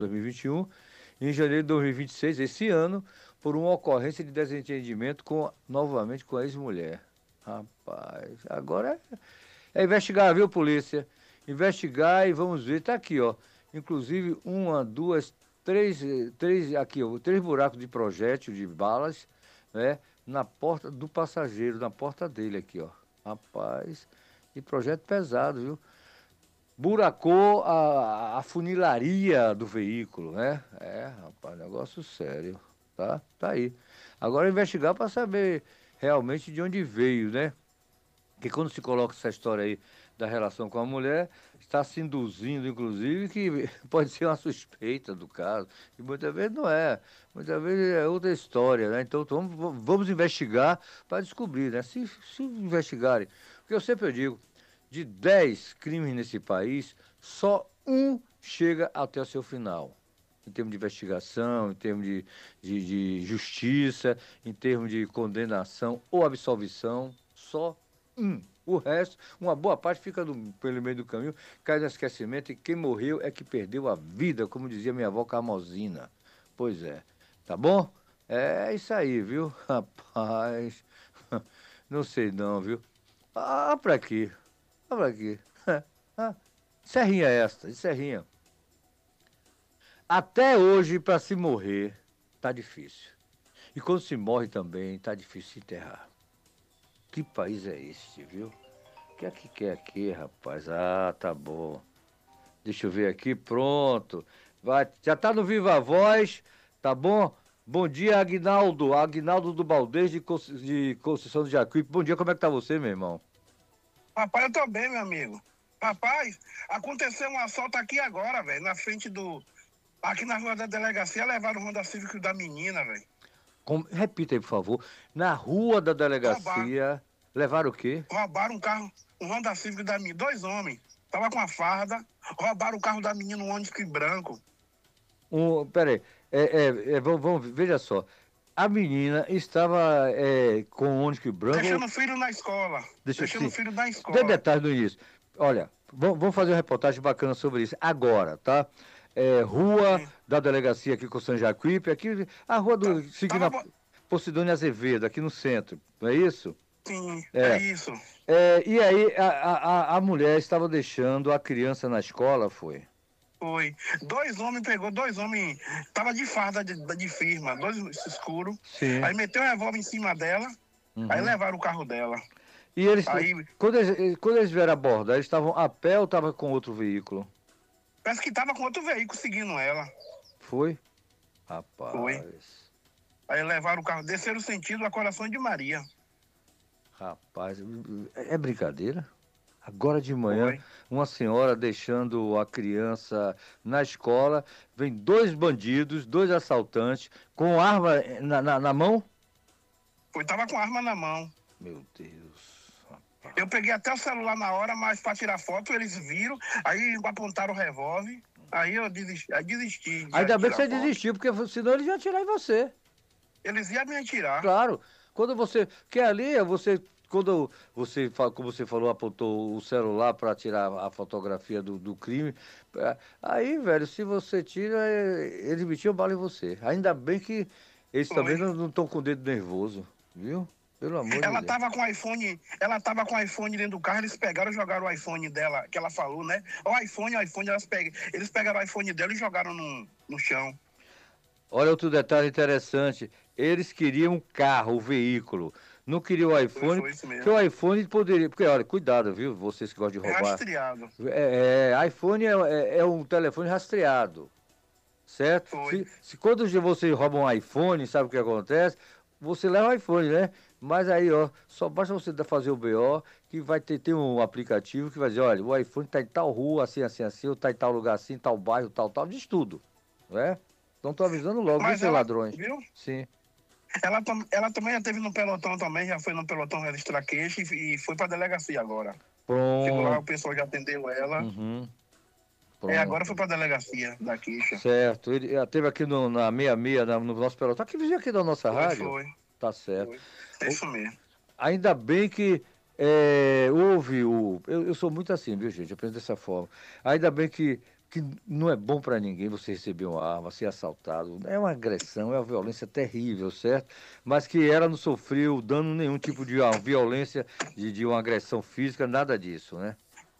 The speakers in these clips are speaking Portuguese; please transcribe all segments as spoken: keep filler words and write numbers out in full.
dois mil e vinte e um, e em janeiro de dois mil e vinte e seis, esse ano, por uma ocorrência de desentendimento com, novamente com a ex-mulher. Rapaz, agora é, é investigar, viu, polícia? Investigar e vamos ver, tá aqui, ó. Inclusive, uma, duas, três, eh, três, aqui, ó, três buracos de projétil, de balas, né? Na porta do passageiro, na porta dele aqui, ó. Rapaz, e projeto pesado, viu? Buracou a, a funilaria do veículo, né? É, rapaz, negócio sério, tá? Tá aí. Agora investigar para saber realmente de onde veio, né? Porque quando se coloca essa história aí da relação com a mulher, está se induzindo, inclusive, que pode ser uma suspeita do caso. E muitas vezes não é. Muitas vezes é outra história, né? Então vamos, vamos investigar para descobrir, né? Se, se investigarem. Porque eu sempre digo, de dez crimes nesse país, só um chega até o seu final. Em termos de investigação, em termos de, de, de justiça, em termos de condenação ou absolvição, só um. O resto, uma boa parte fica do, pelo meio do caminho, cai no esquecimento e quem morreu é que perdeu a vida, como dizia minha avó Carmozina. Pois é. Tá bom? É isso aí, viu? Rapaz, não sei não, viu? Ah, pra quê? Ah, pra quê? Ah, Serrinha esta, Serrinha. Até hoje, para se morrer, tá difícil. E quando se morre também, tá difícil se enterrar. Que país é este, viu? O que é que quer aqui, rapaz? Ah, tá bom. Deixa eu ver aqui, pronto. Vai, já tá no Viva Voz, tá bom? Bom dia, Aguinaldo. Aguinaldo do Baldez de, Conce- de Conceição do Jacuípe. Bom dia, como é que tá você, meu irmão? Rapaz, eu tô bem, meu amigo. Rapaz, aconteceu um assalto aqui agora, velho, na frente do. Aqui na rua da delegacia, levaram o Honda Civic da menina, velho. Com- Repita aí, por favor. Na rua da Roubaram, delegacia, levaram o quê? roubaram um carro, um Honda Civic da menina. Dois homens. Tava com a farda, roubaram o carro da menina, um Onix branco. Um, peraí, é, é, é, vamos, vamos, veja só. A menina estava é, com um ônibus branco. Deixando o filho na escola. Deixa eu Deixando o te. filho na Dê escola. detalhes no início. Olha, vamos vamos fazer uma reportagem bacana sobre isso agora, tá? É, rua Sim. da delegacia aqui com o São Jacuípe, aqui, a rua Tá- do. Seguindo Tava. a bo- Posidônia Azevedo, aqui no centro, não é isso? Sim, é É. isso. É, e aí, a, a, a a mulher estava deixando a criança na escola, foi? Foi. Dois homens pegou, dois homens. Tava de farda de, de firma, dois escuros. Sim. Aí meteu o revólver em cima dela. Aí Uhum. levaram o carro dela. E eles, Aí, quando eles, quando eles vieram abordar, eles estavam a pé ou estavam com outro veículo? parece que tava com outro veículo seguindo ela. Foi? Foi. Rapaz, Aí levaram o carro, desceram o sentido a Coração de Maria. rapaz, é brincadeira? Agora de manhã, Foi. uma senhora deixando a criança na escola, vem dois bandidos, dois assaltantes, com arma na, na, na mão? Foi, tava com arma na mão. Meu Deus, Eu rapaz. peguei até o celular na hora, mas para tirar foto eles viram, aí apontaram o revólver, aí eu desisti, aí desisti de Ainda bem que tirar você foto. desistiu, porque senão eles iam atirar em você. Eles iam me atirar. Claro, quando você. Que ali, você. Quando você, fa- como você falou, apontou o celular para tirar a fotografia do, do crime, é, aí, velho, se você tira, é, eles metiam bala em você. Ainda bem que eles também Foi. não estão com o dedo nervoso, viu? Pelo amor de Ela Deus. tava com o iPhone, ela tava com o iPhone dentro do carro, eles pegaram e jogaram o iPhone dela, que ela falou, né? O iPhone, o iPhone, elas pegam, eles pegaram o iPhone dela e jogaram no, no chão. Olha outro detalhe interessante. Eles queriam o carro, o veículo. Não queriam o Foi, iPhone, foi isso porque mesmo. o iPhone poderia. Porque, olha, cuidado, viu? Vocês que gostam de É roubar. rastreado. É, é, iPhone é, é- é um telefone rastreado, certo? Foi. Se, se quando você rouba um iPhone, sabe o que acontece? Você leva o iPhone, né? Mas aí, ó, só basta você dar- fazer o B O, que vai ter, ter um aplicativo que vai dizer, olha, o iPhone tá em tal rua, assim, assim, assim, ou tá em tal lugar assim, tal bairro, tal, tal, diz tudo, né? Então tô avisando logo, viu, Mas seus ela, ladrões? viu? Sim. Ela, tam- ela também já teve no pelotão também, já foi no pelotão registrar queixa e, e foi pra delegacia agora. Chegou lá, o Pronto. pessoal já atendeu ela. Uhum. É, agora foi Pronto. pra delegacia da queixa. Certo. Ele eh, teve aqui no, na seis seis, na- no nosso pelotão, aqui vizinho aqui da nossa Foi, rádio. foi, Tá certo. foi. É isso mesmo. Ainda bem que é, houve o. Eu, eu sou muito assim, viu, gente? Eu penso dessa forma. Ainda bem que que não é bom para ninguém você receber uma arma, ser assaltado. É uma agressão, é uma violência terrível, certo? Mas que ela não sofreu dano nenhum tipo de ah, violência, de, de uma agressão física, nada disso, né?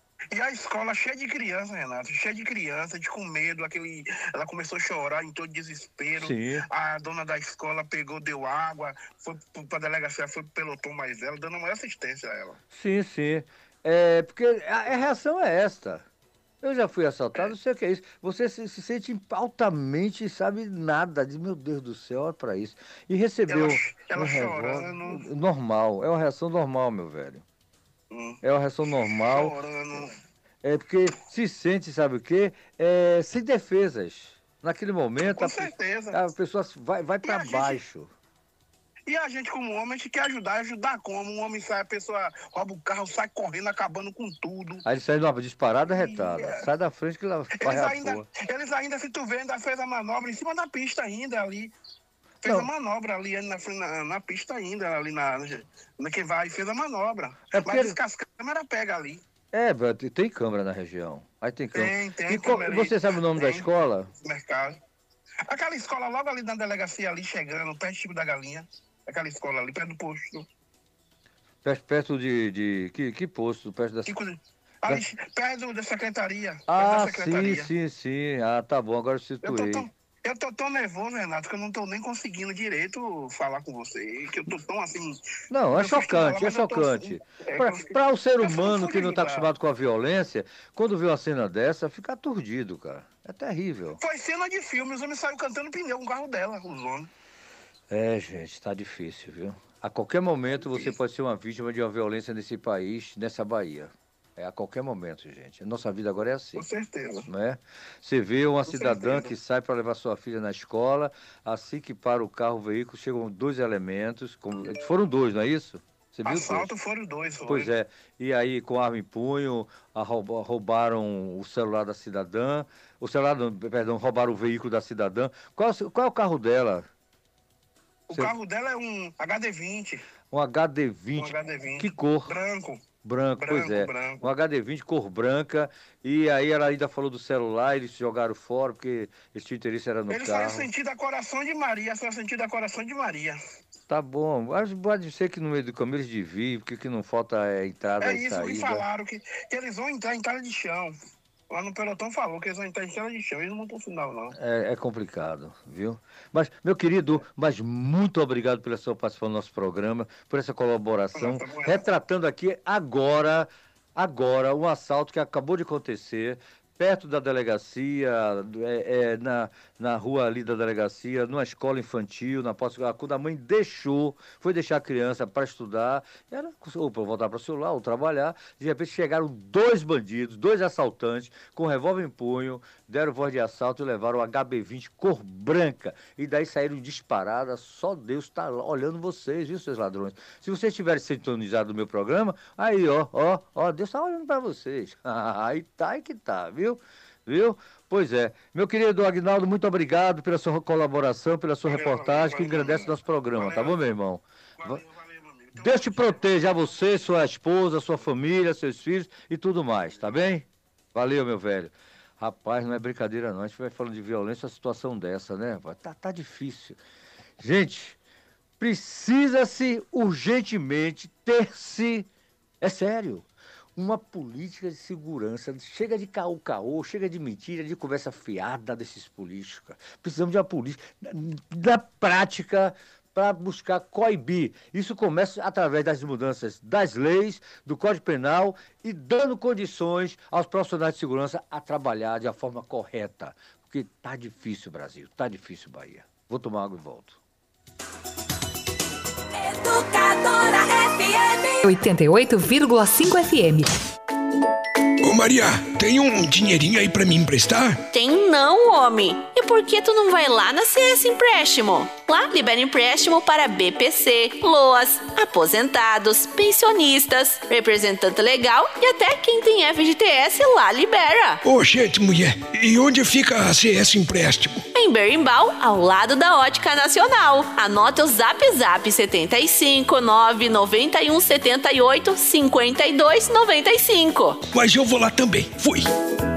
E a escola cheia de criança, Renato, cheia de criança, de com medo, aquele... ela começou a chorar em todo desespero. Sim. A dona da escola pegou, deu água, foi para a delegacia, foi pro pelotão mais ela, dando maior assistência a ela. Sim, sim. É, porque a, a reação é esta. Eu já fui assaltado, eu sei o que é isso. Você se, se sente altamente, sabe, nada. Diz, meu Deus do céu, olha pra isso. E recebeu Ela, ela um revólver chorando. normal. É uma reação normal, meu velho. Hum. É uma reação normal. Chorando. É porque se sente, sabe o quê? É, sem defesas. Naquele momento, Com a, certeza. a pessoa vai, vai para baixo. Gente... E a gente, como homem, a gente quer ajudar. Ajudar como? Um homem sai, a pessoa rouba o carro, sai correndo, acabando com tudo. Aí ele sai de uma disparada retada. É... Sai da frente que ela vai eles a ainda, porra. Eles ainda, se tu vê, ainda fez a manobra em cima da pista ainda ali. Fez Não. a manobra ali na, na, na pista ainda, ali na, na que vai, fez a manobra. É porque... Mas as câmeras pegam ali. É, tem câmera na região. Aí tem câmera. Tem, tem. E qual, você sabe o nome tem, da escola? Mercado. Aquela escola logo ali na delegacia, ali chegando, perto do Chico da Galinha. Aquela escola ali, perto do posto. Perto, perto de, de... Que, que posto? Perto da... Ali, perto da secretaria. Ah, da secretaria. sim, sim, sim. Ah, tá bom, agora eu situei. Eu tô tão nervoso, Renato, que eu não tô nem conseguindo direito falar com você. Que eu tô tão assim... Não, é chocante, falar, é chocante. Para o ser humano que não está acostumado com a violência, quando vê uma cena dessa, fica aturdido, cara. É terrível. Foi cena de filme, os homens saíram cantando pneu com o carro dela, os homens. É, gente, tá difícil, viu? A qualquer momento você pode ser uma vítima de uma violência nesse país, nessa Bahia. É a qualquer momento, gente. A nossa vida agora é assim. Com certeza. Né? Você vê uma Com cidadã certeza. que sai para levar sua filha na escola, assim que para o carro, o veículo, chegam dois elementos, como... foram dois, não é isso? Você viu? Assalto foram dois. Foi. Pois é. E aí, com arma em punho, a rouba, roubaram o celular da cidadã, o celular, perdão, roubaram o veículo da cidadã. Qual, qual é o carro dela? O Você... carro dela é um H D vinte. Um H D vinte. Um H D vinte. Que cor? Branco. Branco, branco, pois é. Branco. Um H D vinte, cor branca. E aí ela ainda falou do celular, eles jogaram fora, porque esse tinha interesse era no eles carro. Eles foram sentido a coração de Maria, foram sentido a coração de Maria. Tá bom. Pode ser que no meio do caminho eles desviem, porque que não falta é entrada é e isso, saída. É isso que falaram, que, que eles vão entrar em cara de chão. Lá no pelotão falou que eles vão entrar em cara de chão, eles não vão pro final, não. É, é complicado, viu? Mas, meu querido, mas muito obrigado pela sua participação no nosso programa, por essa colaboração, Nossa, retratando aqui agora, agora, um assalto que acabou de acontecer, perto da delegacia, é, é, na, na rua ali da delegacia, numa escola infantil, na posse, quando a mãe deixou, foi deixar a criança para estudar, era, ou para voltar para o celular, ou trabalhar, de repente chegaram dois bandidos, dois assaltantes, com revólver em punho, deram voz de assalto e levaram o H B vinte cor branca, e daí saíram disparadas, só Deus está olhando vocês, viu, seus ladrões? Se vocês tiverem sintonizado no meu programa, aí, ó, ó, ó, Deus está olhando para vocês. Aí tá, aí que tá, viu? Viu? Pois é. Meu querido Aguinaldo, muito obrigado pela sua colaboração, pela sua valeu, reportagem, valeu, que engrandece valeu, nosso programa, valeu, tá bom, meu irmão? Valeu, valeu, meu amigo. Deus te proteja a você, sua esposa, sua família, seus filhos e tudo mais, tá bem? Valeu, meu velho. Rapaz, não é brincadeira não, a gente vai falando de violência, uma situação dessa, né? Tá, tá difícil. Gente, precisa-se urgentemente ter-se, é sério, uma política de segurança. Chega de caô-caô, chega de mentira, de conversa fiada desses políticos. Precisamos de uma política da prática para buscar coibir. Isso começa através das mudanças das leis, do Código Penal e dando condições aos profissionais de segurança a trabalhar de uma forma correta. Porque tá difícil, Brasil, tá difícil, Bahia. Vou tomar água e volto. Educadora F M oitenta e oito vírgula cinco F M. Ô Maria, tem um dinheirinho aí pra me emprestar? Tem não, homem. E por que tu não vai lá na C S Empréstimo? Lá libera empréstimo para B P C, L O As, aposentados, pensionistas, representante legal e até quem tem F G T S lá libera. Ô, gente, mulher, e onde fica a C S Empréstimo? Em Berimbau, ao lado da Ótica Nacional. Anota o zap zap setenta e cinco, nove noventa e um, setenta e oito, cinquenta e dois, noventa e cinco. Mas eu vou lá também. Fui.